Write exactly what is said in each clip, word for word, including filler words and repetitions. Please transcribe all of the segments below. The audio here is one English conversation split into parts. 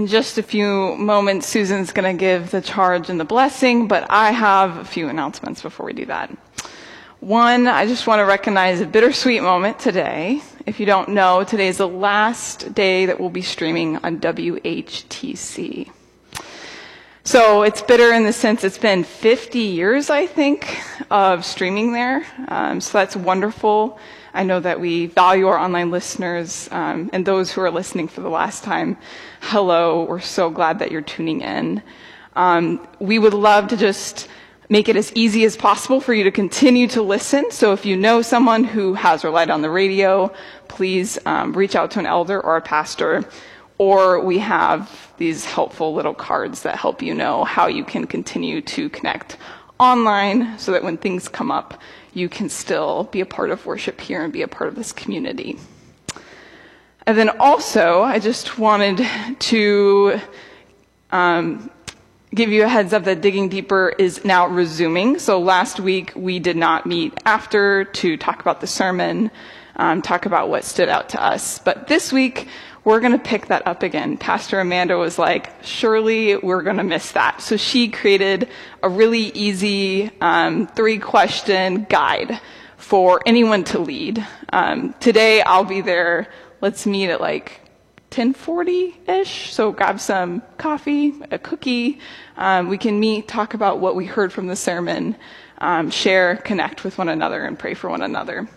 In just a few moments, Susan's going to give the charge and the blessing, but I have a few announcements before we do that. One, I just want to recognize a bittersweet moment today. If you don't know, today is the last day that we'll be streaming on W H T C. So it's bitter in the sense it's been fifty years, I think, of streaming there. Um, so that's wonderful. I know that we value our online listeners um, and those who are listening for the last time. Hello, we're so glad that you're tuning in. Um, we would love to just make it as easy as possible for you to continue to listen. So if you know someone who has relied on the radio, please um, reach out to an elder or a pastor. Or we have these helpful little cards that help you know how you can continue to connect online so that when things come up, you can still be a part of worship here and be a part of this community. And then also, I just wanted to um, give you a heads up that Digging Deeper is now resuming. So last week, we did not meet after to talk about the sermon, um, talk about what stood out to us. But this week, we're going to pick that up again. Pastor Amanda was like, surely we're going to miss that. So she created a really easy um, three-question guide for anyone to lead. Um, today, I'll be there. Let's meet at like ten forty-ish. So grab some coffee, a cookie. Um, we can meet, talk about what we heard from the sermon, um, share, connect with one another, and pray for one another.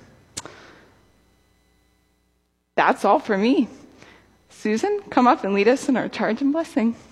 That's all for me. Susan, come up and lead us in our charge and blessing.